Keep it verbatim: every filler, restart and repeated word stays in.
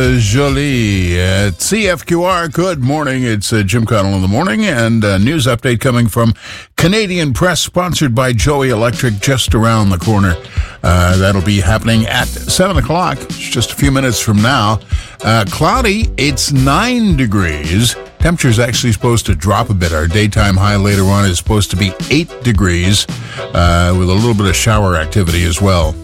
Jolie at C F Q R. Good morning. It's uh, Jim Connell in the morning, and a news update coming from Canadian Press, sponsored by Joey Electric, just around the corner. Uh, that'll be happening at seven o'clock. It's just a few minutes from now. Uh, cloudy, it's nine degrees. Temperature's actually supposed to drop a bit. Our daytime high later on is supposed to be eight degrees, uh, with a little bit of shower activity as well.